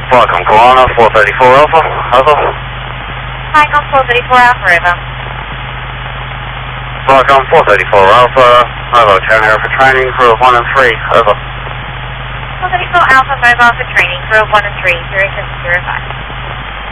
Welcome, Kelowna, 434 Alpha, over. Welcome, 434 Alpha, over. Welcome, 434 Alpha, over, turn air for training, crew of 1 and 3, over. 434 Alpha, mobile for training, crew of 1 and 3, 0705.